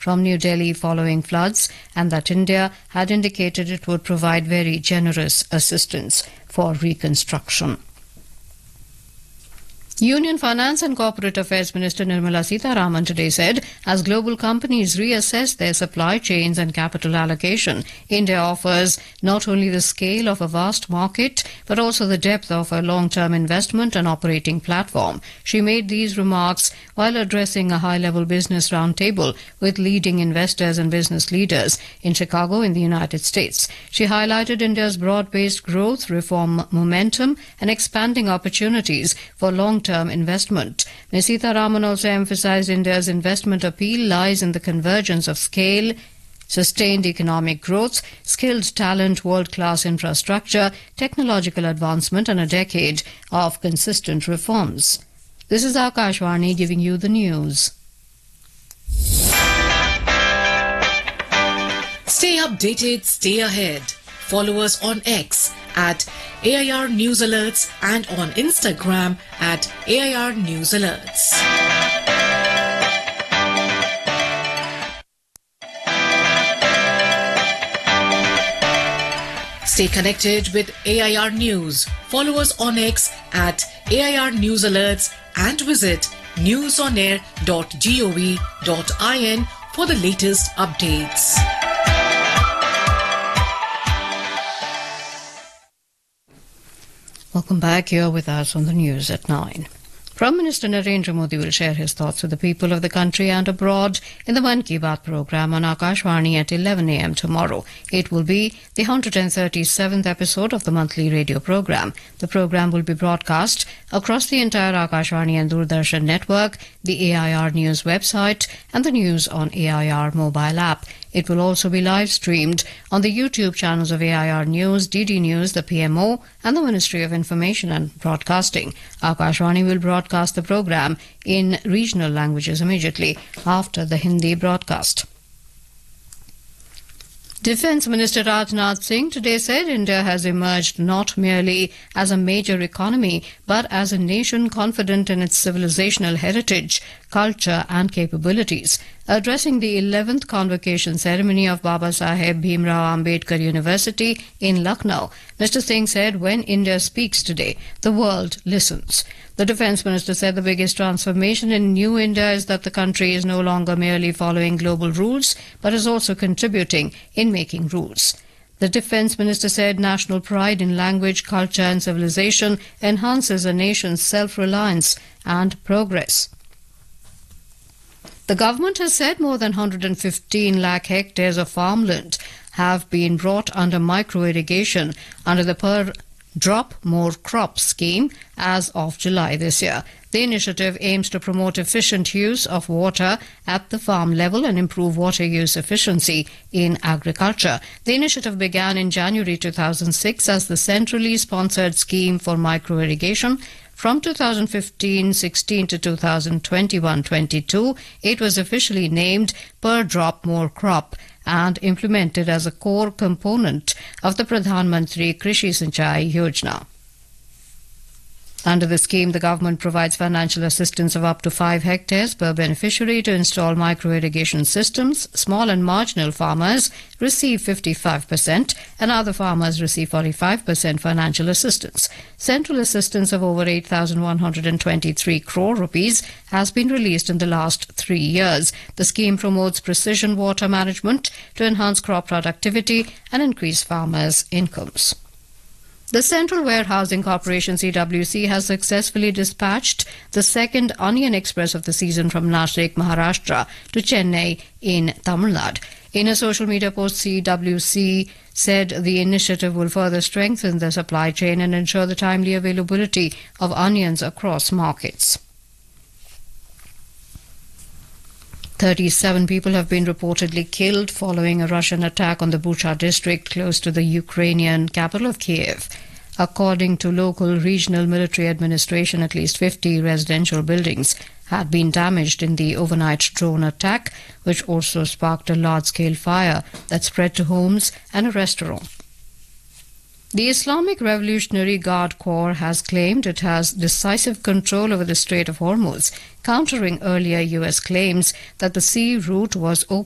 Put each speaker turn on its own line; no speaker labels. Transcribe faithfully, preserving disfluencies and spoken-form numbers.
from New Delhi following floods, and that India had indicated it would provide very generous assistance for reconstruction. Union Finance and Corporate Affairs Minister Nirmala Sitharaman today said, as global companies reassess their supply chains and capital allocation, India offers not only the scale of a vast market, but also the depth of a long-term investment and operating platform. She made these remarks while addressing a high-level business roundtable with leading investors and business leaders in Chicago in the United States. She highlighted India's broad-based growth, reform momentum, and expanding opportunities for long-term term investment. Miz Sitharaman also emphasized India's investment appeal lies in the convergence of scale, sustained economic growth, skilled talent, world-class infrastructure, technological advancement, and a decade of consistent reforms. This is Akashvani giving you the news.
Stay updated, stay ahead. Follow us on X at A I R News Alerts and on Instagram at A I R News Alerts. Stay connected with A I R News. Follow us on X at A I R News Alerts and visit newsonair dot gov dot in for the latest updates.
Welcome back. Here with us on the news at nine. Prime Minister Narendra Modi will share his thoughts with the people of the country and abroad in the Mann Ki Baat program on Akashvani at eleven a m tomorrow. It will be the one hundred thirty-seventh episode of the monthly radio program. The program will be broadcast across the entire Akashvani and Doordarshan network, the A I R News website, and the News on A I R mobile app. It will also be live streamed on the YouTube channels of A I R News, D D News, the P M O, and the Ministry of Information and Broadcasting. Akashvani will broadcast the program in regional languages immediately after the Hindi broadcast. Defence Minister Rajnath Singh today said India has emerged not merely as a major economy, but as a nation confident in its civilizational heritage, culture and capabilities. Addressing the eleventh convocation ceremony of Baba Saheb Bhimrao Ambedkar University in Lucknow, Mister Singh said, when India speaks today, the world listens. The Defence Minister said the biggest transformation in New India is that the country is no longer merely following global rules, but is also contributing in making rules. The Defence Minister said national pride in language, culture and civilization enhances a nation's self-reliance and progress. The government has said more than one hundred fifteen lakh hectares of farmland have been brought under micro-irrigation under the Per Drop More Crop scheme as of July this year. The initiative aims to promote efficient use of water at the farm level and improve water use efficiency in agriculture. The initiative began in January two thousand six as the centrally sponsored scheme for micro-irrigation. From two thousand fifteen sixteen to two thousand twenty-one twenty-two, it was officially named Per Drop More Crop and implemented as a core component of the Pradhan Mantri Krishi Sinchai Yojana. Under the scheme, the government provides financial assistance of up to five hectares per beneficiary to install micro-irrigation systems. Small and marginal farmers receive fifty-five percent and other farmers receive forty-five percent financial assistance. Central assistance of over eight thousand one hundred twenty-three crore rupees has been released in the last three years. The scheme promotes precision water management to enhance crop productivity and increase farmers' incomes. The Central Warehousing Corporation C W C has successfully dispatched the second Onion Express of the season from Nashik, Maharashtra to Chennai in Tamil Nadu. In a social media post, C W C said the initiative will further strengthen the supply chain and ensure the timely availability of onions across markets. thirty-seven people have been reportedly killed following a Russian attack on the Bucha district close to the Ukrainian capital of Kiev. According to local regional military administration, at least fifty residential buildings had been damaged in the overnight drone attack, which also sparked a large-scale fire that spread to homes and a restaurant. The Islamic Revolutionary Guard Corps has claimed it has decisive control over the Strait of Hormuz, countering earlier U S claims that the sea route was open